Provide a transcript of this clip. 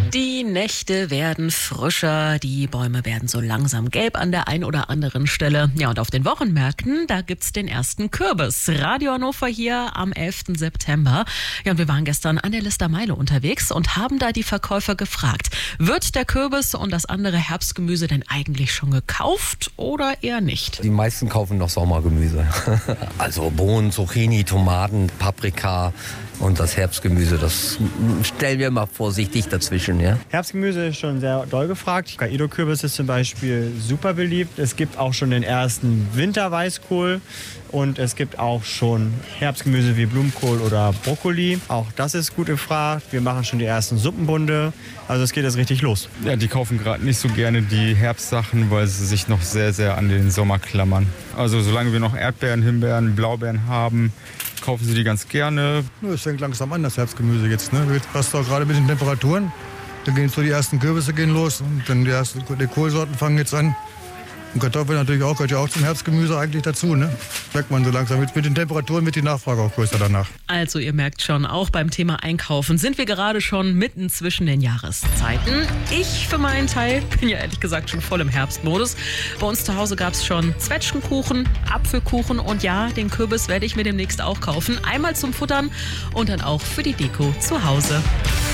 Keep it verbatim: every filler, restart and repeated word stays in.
Die Nächte werden frischer, die Bäume werden so langsam gelb an der ein oder anderen Stelle. Ja, und auf den Wochenmärkten, da gibt's den ersten Kürbis. Radio Hannover hier am elften September. Ja, und wir waren gestern an der Listermeile unterwegs und haben da die Verkäufer gefragt, wird der Kürbis und das andere Herbstgemüse denn eigentlich schon gekauft oder eher nicht? Die meisten kaufen noch Sommergemüse. Also Bohnen, Zucchini, Tomaten, Paprika und das Herbstgemüse, das stellen wir mal vorsichtig dazwischen. Ja? Herbstgemüse ist schon sehr doll gefragt. Hokkaido-Kürbis ist zum Beispiel super beliebt. Es gibt auch schon den ersten Winterweißkohl und es gibt auch schon Herbstgemüse wie Blumenkohl oder Brokkoli. Auch das ist gut gefragt. Wir machen schon die ersten Suppenbunde. Also es geht jetzt richtig los. Ja, die kaufen gerade nicht so gerne die Herbstsachen, weil sie sich noch sehr, sehr an den Sommer klammern. Also solange wir noch Erdbeeren, Himbeeren, Blaubeeren haben, kaufen sie die ganz gerne. Es fängt langsam an, das Herbstgemüse jetzt. Ne? Passt auch gerade mit den Temperaturen. Dann gehen so die ersten Kürbisse gehen los und dann die ersten die Kohlsorten fangen jetzt an. Und Kartoffeln natürlich auch, gehört ja auch zum Herbstgemüse eigentlich dazu. Ne? Merkt man so langsam. Mit, mit den Temperaturen wird die Nachfrage auch größer danach. Also ihr merkt schon, auch beim Thema Einkaufen sind wir gerade schon mitten zwischen den Jahreszeiten. Ich für meinen Teil bin ja ehrlich gesagt schon voll im Herbstmodus. Bei uns zu Hause gab es schon Zwetschgenkuchen, Apfelkuchen und ja, den Kürbis werde ich mir demnächst auch kaufen. Einmal zum Futtern und dann auch für die Deko zu Hause.